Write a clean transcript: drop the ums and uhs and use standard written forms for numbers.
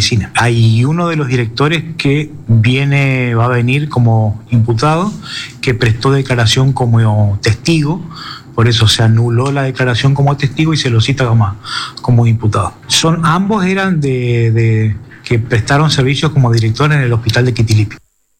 medicina. Hay uno de los directores que va a venir como imputado, que prestó declaración como testigo. Por eso se anuló la declaración como testigo y se lo cita como imputado. Ambos eran que prestaron servicios como directores en el hospital de Quitilipi.